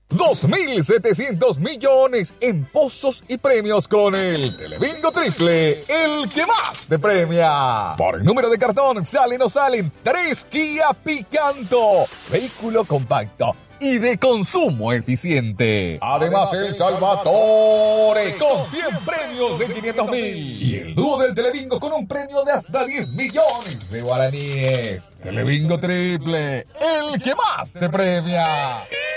2.700 millones en pozos y premios con el Telebingo Triple, el que más te premia. Por el número de cartón, salen o salen 3 Kia Picanto, vehículo compacto y de consumo eficiente. Además, el Salvatore con 100 premios de 500.000. Y el dúo del Telebingo con un premio de hasta 10 millones de guaraníes. Telebingo Triple, el que más te premia.